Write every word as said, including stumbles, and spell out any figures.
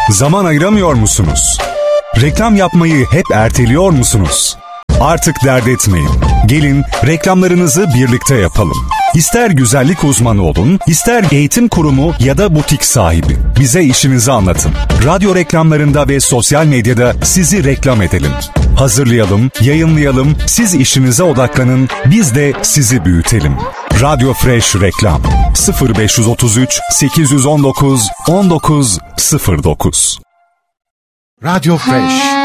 Zaman ayıramıyor musunuz? Reklam yapmayı hep erteliyor musunuz? Artık dert etmeyin. Gelin reklamlarınızı birlikte yapalım. İster güzellik uzmanı olun, ister eğitim kurumu ya da butik sahibi. Bize işinizi anlatın. Radyo reklamlarında ve sosyal medyada sizi reklam edelim. Hazırlayalım, yayınlayalım, siz işinize odaklanın, biz de sizi büyütelim. Radyo Fresh Reklam sıfır beş otuz üç sekiz on dokuz on dokuz sıfır dokuz. Radyo Fresh